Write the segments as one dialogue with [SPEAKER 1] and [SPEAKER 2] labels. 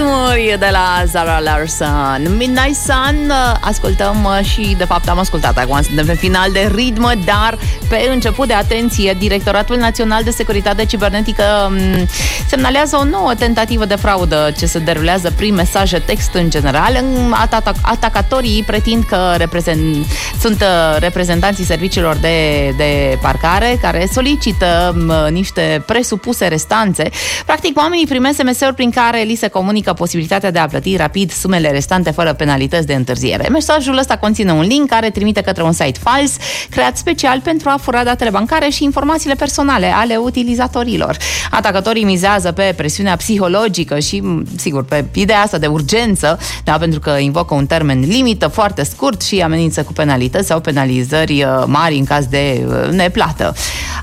[SPEAKER 1] ritmuri de la Zara Larsson. Midnight Sun, ascultăm și, de fapt, am ascultat acum, suntem pe final de ritm, dar pe început de atenție, Directoratul Național de Securitate Cibernetică semnalează o nouă tentativă de fraudă ce se derulează prin mesaje text în general. Atacatorii pretind că sunt reprezentanții serviciilor de parcare care solicită niște presupuse restanțe. Practic, oamenii primesc SMS-uri prin care li se comunică posibilitatea de a plăti rapid sumele restante fără penalități de întârziere. Mesajul ăsta conține un link care trimite către un site fals creat special pentru a fura datele bancare și informațiile personale ale utilizatorilor. Atacatorii mizează pe presiunea psihologică și, sigur, pe ideea asta de urgență, da, pentru că invocă un termen limită foarte scurt și amenință cu penalități sau penalizări mari în caz de neplată.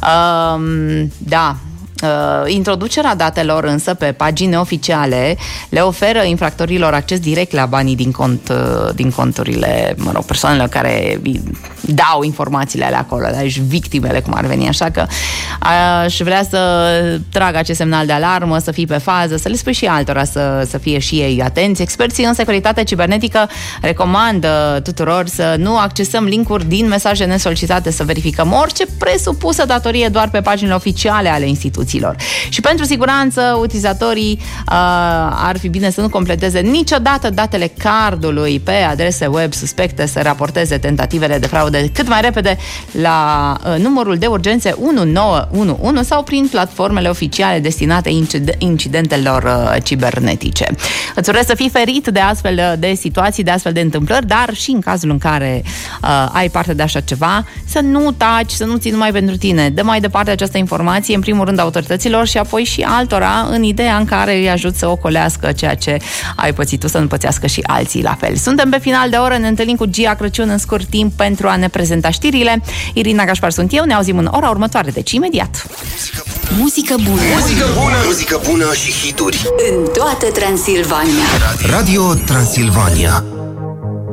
[SPEAKER 1] Da. Introducerea datelor însă pe pagini oficiale le oferă infractorilor acces direct la banii din conturile, persoanelor care dau informațiile alea acolo, deci victimele, cum ar veni, așa că aș vrea să trag acest semnal de alarmă, să fii pe fază, să le spui și altora să fie și ei atenți. Experții în securitate cibernetică recomandă tuturor să nu accesăm linkuri din mesaje nesolicitate, să verificăm orice presupusă datorie doar pe paginile oficiale ale instituțiilor. Și pentru siguranță, utilizatorii ar fi bine să nu completeze niciodată datele cardului pe adrese web suspecte, să raporteze tentativele de fraudă cât mai repede la numărul de urgențe 1911 sau prin platformele oficiale destinate incidentelor cibernetice. Îți urez să fii ferit de astfel de situații, de astfel de întâmplări, dar și în cazul în care ai parte de așa ceva, să nu taci, să nu ții numai pentru tine. Dă mai departe această informație, în primul rând autorităților și apoi și altora, în ideea în care îi ajut să ocolească ceea ce ai pățit tu, să nu pățească și alții la fel. Suntem pe final de oră, ne întâlnim cu Gia Crăciun în scurt timp pentru a ne prezenta știrile. Irina Gașpar sunt eu, ne auzim în ora următoare, deci imediat.
[SPEAKER 2] Muzică bună.
[SPEAKER 3] Muzică bună. Muzică bună și hituri
[SPEAKER 2] în toată Transilvania.
[SPEAKER 3] Radio Transilvania.